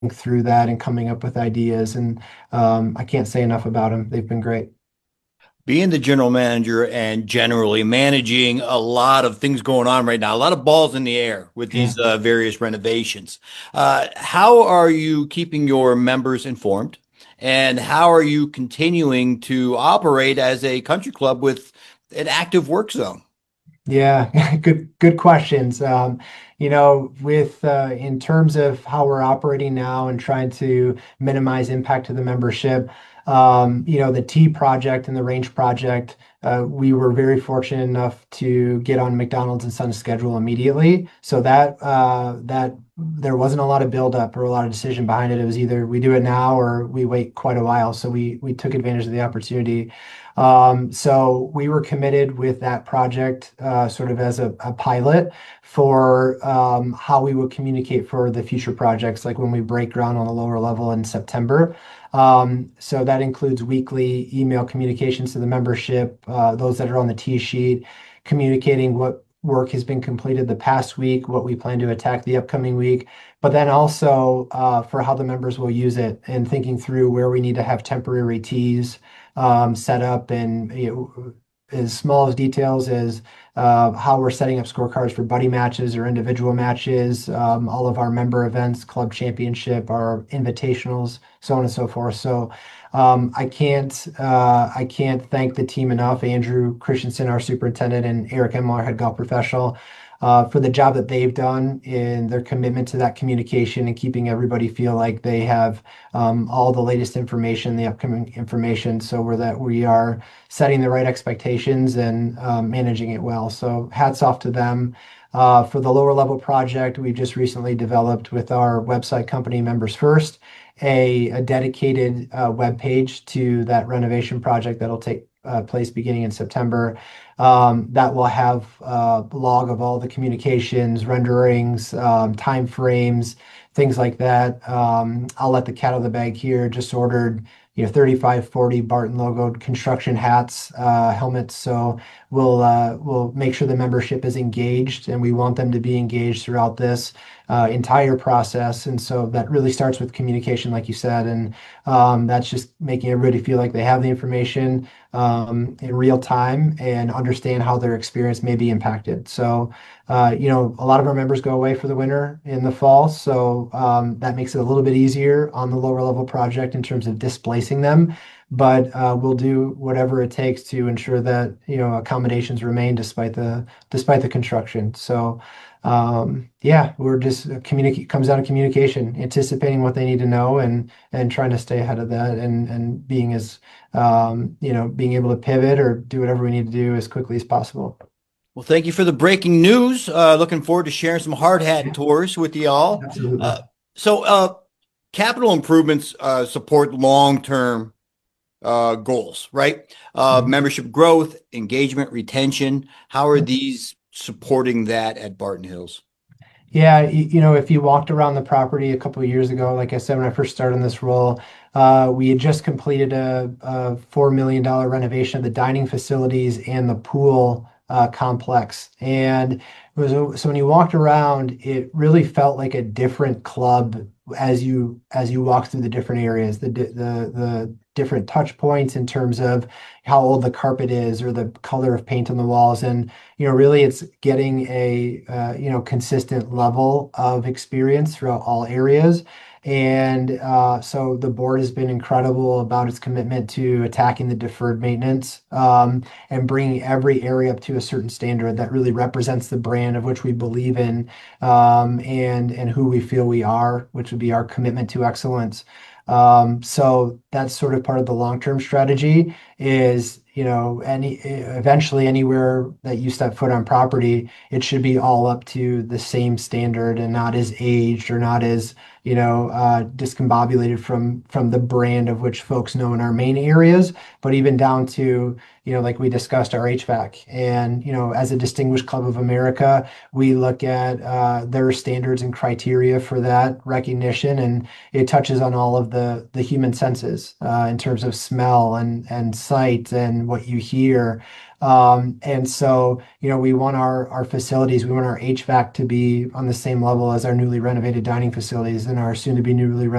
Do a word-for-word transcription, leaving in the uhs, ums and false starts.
through that and coming up with ideas. And um, I can't say enough about them. They've been great. Being the general manager and generally managing a lot of things going on right now, a lot of balls in the air with Yeah. these uh, various renovations. Uh, how are you keeping your members informed? And how are you continuing to operate as a country club with an active work zone? Yeah, good good questions. Um, you know, with uh, in terms of how we're operating now and trying to minimize impact to the membership, um, you know, the T project and the Range project, uh, we were very fortunate enough to get on McDonald's and Son's schedule immediately. So that uh, that there wasn't a lot of buildup or a lot of decision behind it. It was either we do it now or we wait quite a while. So we we took advantage of the opportunity. Um, so we were committed with that project, uh, sort of as a, a pilot for um, how we would communicate for the future projects, like when we break ground on the lower level in September. Um, so that includes weekly email communications to the membership, uh, those that are on the T sheet, communicating what work has been completed the past week, what we plan to attack the upcoming week, but then also uh, for how the members will use it and thinking through where we need to have temporary teas um, set up and you know, as small as details as uh, how we're setting up scorecards for buddy matches or individual matches, um, all of our member events, club championship, our invitationals, so on and so forth. So um, I can't uh, I can't thank the team enough. Andrew Christensen, our superintendent, and Eric Emler, head golf professional, uh, for the job that they've done in their commitment to that communication and keeping everybody feel like they have um, all the latest information, the upcoming information, so we're that we are setting the right expectations and um, managing it well. So hats off to them. Uh, for the lower level project, we just recently developed with our website company, Members First, a, a dedicated uh, web page to that renovation project that'll take uh, place beginning in September. Um, that will have a log of all the communications, renderings, um, time frames, things like that. Um, I'll let the cat out of the bag here. Just ordered, you know, thirty-five, forty Barton logoed construction hats, uh, helmets. So we'll uh, we'll make sure the membership is engaged, and we want them to be engaged throughout this uh, entire process. And so that really starts with communication, like you said, and um, that's just making everybody feel like they have the information um, in real time and understand how their experience may be impacted. So uh, you know, a lot of our members go away for the winter in the fall, so um, that makes it a little bit easier on the lower level project in terms of displacing them. But uh, we'll do whatever it takes to ensure that you know accommodations remain despite the despite the construction. So um, yeah, we're just uh, communicate comes down to communication, anticipating what they need to know and and trying to stay ahead of that and and being as um, you know being able to pivot or do whatever we need to do as quickly as possible. Well, thank you for the breaking news. Uh, looking forward to sharing some hard hat Yeah, tours with y'all. absolutely. Uh, so, uh, capital improvements uh, support long-term uh, goals, right? Uh, Mhm. membership growth, engagement, retention. How are these supporting that at Barton Hills? Yeah, y- you know, if you walked around the property a couple of years ago, like I said, when I first started in this role, uh, we had just completed a, a four million dollar renovation of the dining facilities and the pool uh, complex. And it was so when you walked around, it really felt like a different club as you as you walk through the different areas, the di- the the different touch points in terms of how old the carpet is or the color of paint on the walls. And you know, really it's getting a, uh, you know, consistent level of experience throughout all areas. And uh, so the board has been incredible about its commitment to attacking the deferred maintenance um, and bringing every area up to a certain standard that really represents the brand of which we believe in um, and and who we feel we are, which would be our commitment to excellence. Um, so that's sort of part of the long-term strategy is, you know, any eventually anywhere that you step foot on property, it should be all up to the same standard and not as aged or not as, you know, uh, discombobulated from from the brand of which folks know in our main areas, but even down to, you know, like we discussed our H V A C. And, you know, as a Distinguished Club of America, we look at uh, their standards and criteria for that recognition, and it touches on all of the the human senses uh, in terms of smell and and sight and what you hear. Um, and so, you know, we want our our facilities, we want our H V A C to be on the same level as our newly renovated dining facilities and our soon to be newly